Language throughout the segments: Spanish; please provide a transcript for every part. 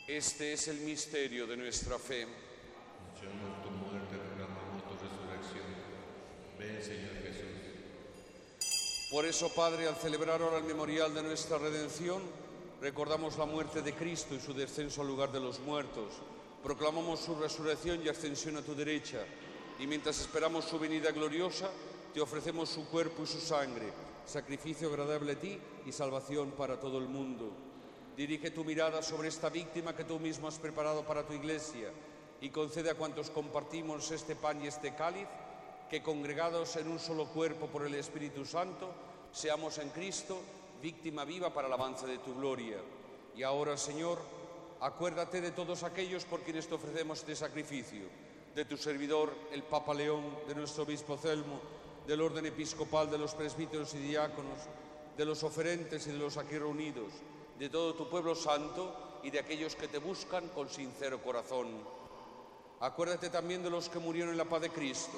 Este es el misterio de nuestra fe. Anunciamos tu muerte, proclamamos tu resurrección. Ven, Señor Jesús. Por eso, Padre, al celebrar ahora el memorial de nuestra redención, recordamos la muerte de Cristo y su descenso al lugar de los muertos. Proclamamos su resurrección y ascensión a tu derecha. Y mientras esperamos su venida gloriosa, te ofrecemos su cuerpo y su sangre, sacrificio agradable a ti y salvación para todo el mundo. Dirige tu mirada sobre esta víctima que tú mismo has preparado para tu Iglesia y concede a cuantos compartimos este pan y este cáliz, que congregados en un solo cuerpo por el Espíritu Santo, seamos en Cristo víctima viva para el avance de tu gloria. Y ahora, Señor, acuérdate de todos aquellos por quienes te ofrecemos este sacrificio, de tu servidor, el Papa León, de nuestro obispo Celmo, del orden episcopal, de los presbíteros y diáconos, de los oferentes y de los aquí reunidos, de todo tu pueblo santo y de aquellos que te buscan con sincero corazón. Acuérdate también de los que murieron en la paz de Cristo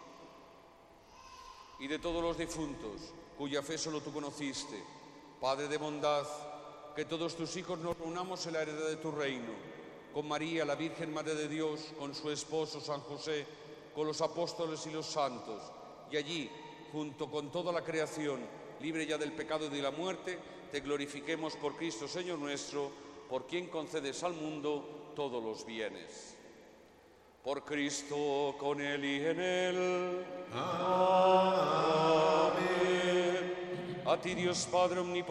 y de todos los difuntos, cuya fe solo tú conociste. Padre de bondad, que todos tus hijos nos reunamos en la heredad de tu reino, con María, la Virgen Madre de Dios, con su esposo San José, con los apóstoles y los santos, y allí, junto con toda la creación, libre ya del pecado y de la muerte, te glorifiquemos por Cristo, Señor nuestro, por quien concedes al mundo todos los bienes. Por Cristo, con Él y en Él. Amén. A ti, Dios Padre omnipotente,